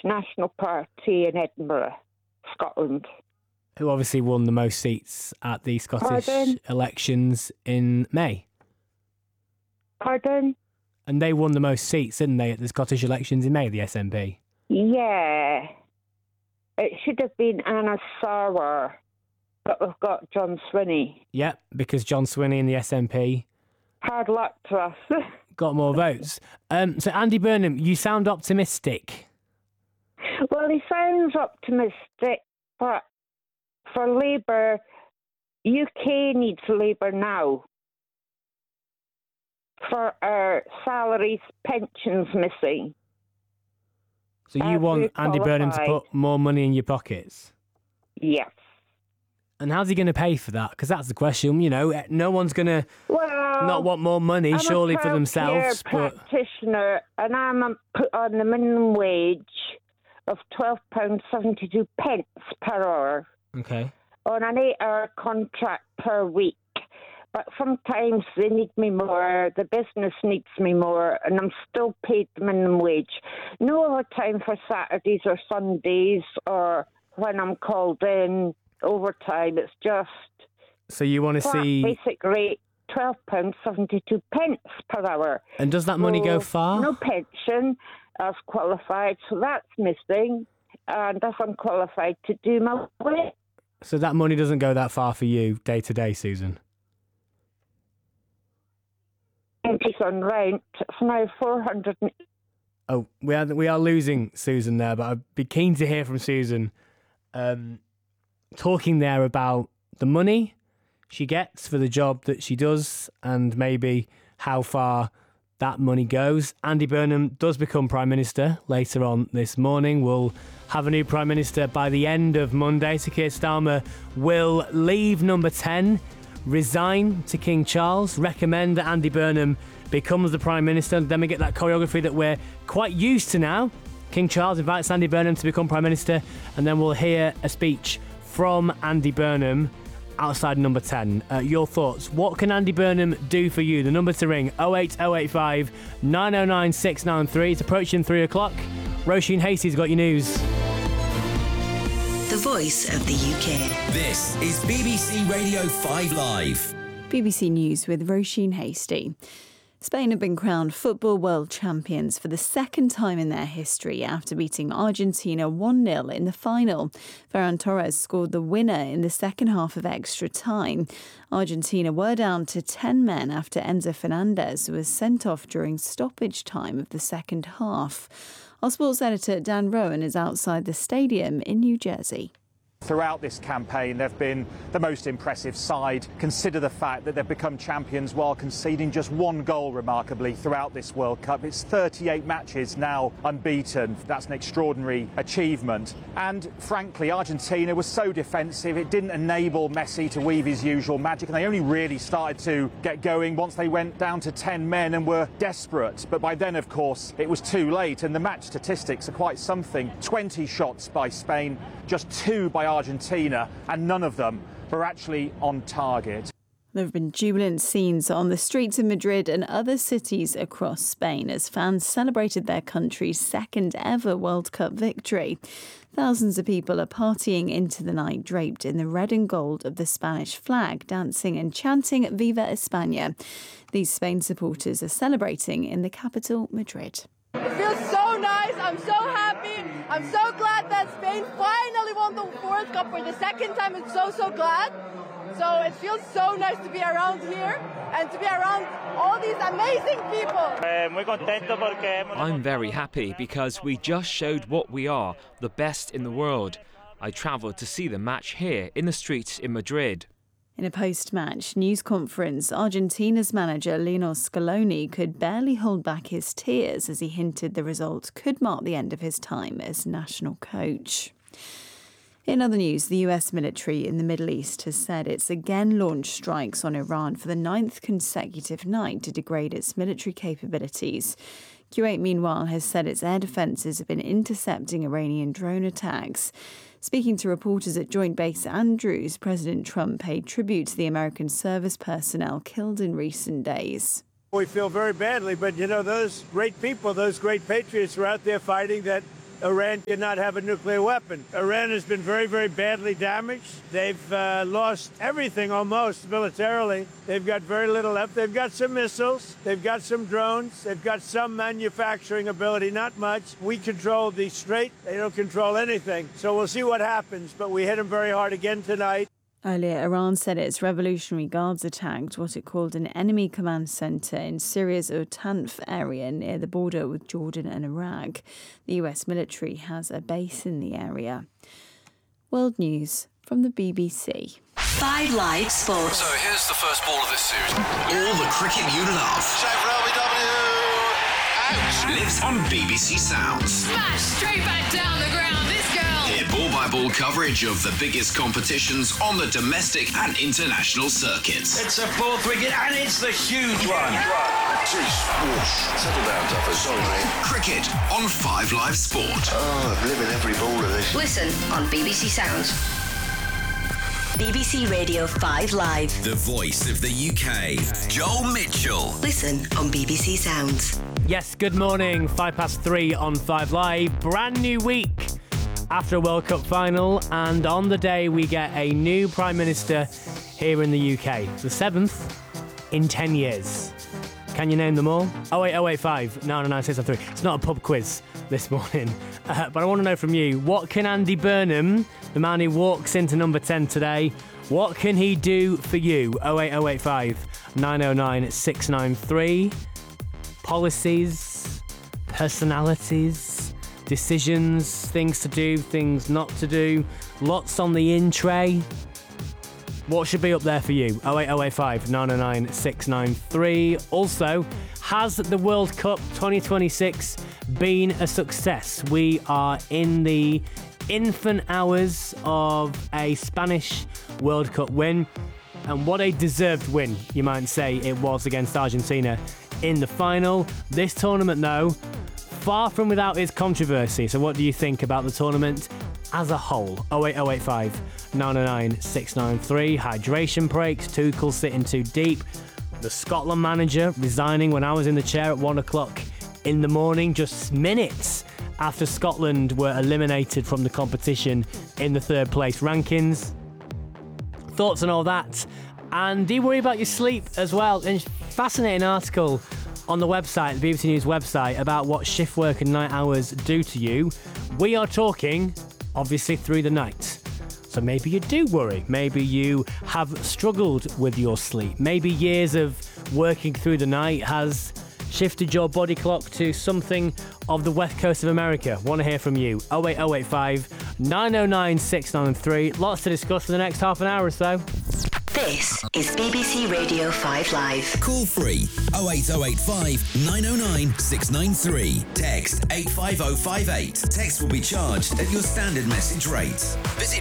National Party in Edinburgh, Scotland. Who obviously won the most seats at the Scottish elections in May. Pardon? And they won the most seats, didn't they, at the Scottish elections in May, the SNP? Yeah. It should have been Anna Sarwar, but we've got John Swinney. Yeah, because John Swinney and the SNP... Hard luck to us. got more votes. So Andy Burnham, you sound optimistic. Well, he sounds optimistic, but for Labour, UK needs Labour now. For our salaries, pensions missing. So you want Andy Burnham to put more money in your pockets? Yes. And how's he going to pay for that? Because that's the question. You know, no one's going to not want more money, I'm surely, a for themselves. practitioner, and I'm put on the minimum wage of £12.72 per hour. Okay. On an 8-hour contract per week. But sometimes they need me more, the business needs me more, and I'm still paid the minimum wage. No overtime for Saturdays or Sundays, or when I'm called in, overtime. It's just... So you want to see... basic rate, £12.72 per hour. And does that money go far? No pension as qualified, so that's missing. And as I'm qualified to do my work. So that money doesn't go that far for you day to day, Susan? On rent, it's now 400. Oh, we are losing Susan there, but I'd be keen to hear from Susan talking there about the money she gets for the job that she does and maybe how far that money goes. Andy Burnham does become Prime Minister later on this morning. We'll have a new Prime Minister by the end of Monday. So Keir Starmer will leave Number 10, resign to King Charles, recommend that Andy Burnham becomes the Prime Minister. Then we get that choreography that we're quite used to now. King Charles invites Andy Burnham to become Prime Minister, and then we'll hear a speech from Andy Burnham outside Number 10. Your thoughts? What can Andy Burnham do for you? The number to ring, 08085 909 693. It's approaching 3 o'clock. Roisin Hastie's got your news. The voice of the UK. This is BBC Radio 5 Live. BBC News with Roisin Hastie. Spain have been crowned football world champions for the second time in their history after beating Argentina 1-0 in the final. Ferran Torres scored the winner in the second half of extra time. Argentina were down to 10 men after Enzo Fernandez was sent off during stoppage time of the second half. Our sports editor Dan Rowan is outside the stadium in New Jersey. Throughout this campaign, they've been the most impressive side. Consider the fact that they've become champions while conceding just one goal, remarkably, throughout this World Cup. It's 38 matches now unbeaten. That's an extraordinary achievement. And frankly, Argentina was so defensive, it didn't enable Messi to weave his usual magic, and they only really started to get going once they went down to 10 men and were desperate. But by then, of course, it was too late, and the match statistics are quite something. 20 shots by Spain, just 2 by Argentina, and none of them were actually on target. There have been jubilant scenes on the streets of Madrid and other cities across Spain as fans celebrated their country's second ever World Cup victory. Thousands of people are partying into the night draped in the red and gold of the Spanish flag, dancing and chanting Viva España. These Spain supporters are celebrating in the capital, Madrid. It feels so nice. I'm so happy. I'm so glad that Spain finally won the World Cup for the second time. I'm so glad. So it feels so nice to be around here and to be around all these amazing people. I'm very happy because we just showed what we are, the best in the world. I travelled to see the match here in the streets in Madrid. In a post-match news conference, Argentina's manager Lionel Scaloni could barely hold back his tears as he hinted the result could mark the end of his time as national coach. In other news, the US military in the Middle East has said it's again launched strikes on Iran for the 9th consecutive night to degrade its military capabilities. Kuwait, meanwhile, has said its air defences have been intercepting Iranian drone attacks. Speaking to reporters at Joint Base Andrews, President Trump paid tribute to the American service personnel killed in recent days. We feel very badly, but, you know, those great people, those great patriots are out there fighting that Iran cannot have a nuclear weapon. Iran has been very, very badly damaged. They've lost everything almost militarily. They've got very little left. They've got some missiles. They've got some drones. They've got some manufacturing ability, not much. We control the Strait. They don't control anything. So we'll see what happens, but we hit them very hard again tonight. Earlier, Iran said its Revolutionary Guards attacked what it called an enemy command centre in Syria's Utanf area near the border with Jordan and Iraq. The US military has a base in the area. World News from the BBC. 5 Live Sport. So here's the first ball of this series. All the cricket you love. Lives on BBC Sounds. Smash straight back down the ground, this girl. Hear ball-by-ball coverage of the biggest competitions on the domestic and international circuits. It's a 4th wicket and it's the huge one. Settle down, Duffer. Sorry, mate. Cricket on 5 Live Sport. Oh, I'm living every ball of this. Listen on BBC Sounds. BBC Radio 5 Live. The voice of the UK, Joel Mitchell. Listen on BBC Sounds. Yes, good morning. 3:05 on 5 Live. Brand new week after a World Cup final, and on the day we get a new Prime Minister here in the UK. The 7th in 10 years. Can you name them all? 08085 909 603. It's not a pub quiz this morning, but I want to know from you, what can Andy Burnham, the man who walks into number 10 today, what can he do for you? 08085 909 693. Policies, personalities, decisions, things to do, things not to do, lots on the in tray. What should be up there for you? 08085 909 693. Also, has the World Cup 2026 been a success? We are in the infant hours of a Spanish World Cup win, and what a deserved win, you might say it was, against Argentina in the final. This tournament, though, far from without its controversy. So what do you think about the tournament as a whole? 08085 909 693. Hydration breaks, Tuchel sitting too deep, the Scotland manager resigning when I was in the chair at 1 o'clock in the morning, just minutes after Scotland were eliminated from the competition in the 3rd place rankings. Thoughts on all that? And do you worry about your sleep as well? And fascinating article on the website, the BBC News website, about what shift work and night hours do to you. We are talking, obviously, through the night. So maybe you do worry. Maybe you have struggled with your sleep. Maybe years of working through the night has shifted your body clock to something of the west coast of America. Want to hear from you. 08085 909 693. Lots to discuss for the next half an hour or so. This is BBC Radio 5 Live. Call free 08085 909 693. Text 85058. Text will be charged at your standard message rate. Visit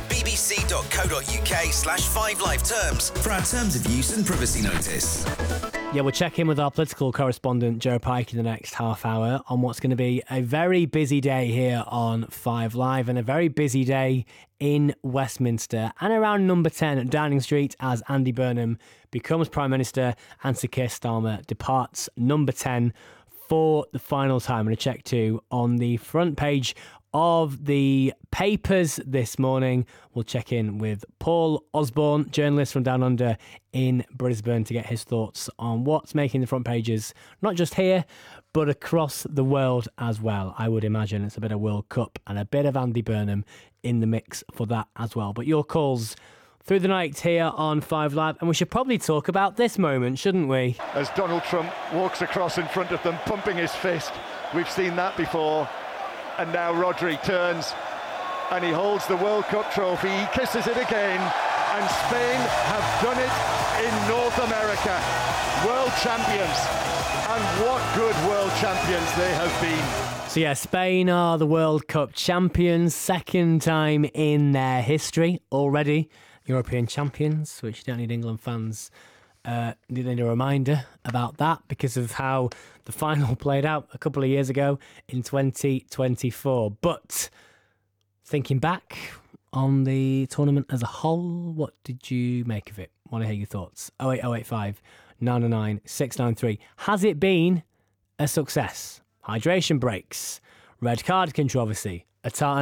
bbc.co.uk/5 live terms for our terms of use and privacy notice. Yeah, we'll check in with our political correspondent, Joe Pike, in the next half hour on what's going to be a very busy day here on 5 Live, and a very busy day in Westminster and around number 10 at Downing Street as Andy Burnham becomes Prime Minister and Sir Keir Starmer departs number 10 for the final time. I'm going to check too on the front page of the papers this morning. We'll check in with Paul Osborne, journalist from Down Under in Brisbane, to get his thoughts on what's making the front pages, not just here, but across the world as well. I would imagine it's a bit of World Cup and a bit of Andy Burnham in the mix for that as well. But your calls through the night here on 5 Live, and we should probably talk about this moment, shouldn't we? As Donald Trump walks across in front of them, pumping his fist. We've seen that before. And now Rodri turns and he holds the World Cup trophy. He kisses it again, and Spain have done it in North America. World champions, and what good world champions they have been. So yeah, Spain are the World Cup champions, second time in their history already. European champions, which you don't need England fans need a reminder about that, because of how the final played out a couple of years ago in 2024. But thinking back on the tournament as a whole, what did you make of it? Want to hear your thoughts. 08085 909 693. Has it been a success? Hydration breaks, red card controversy, a time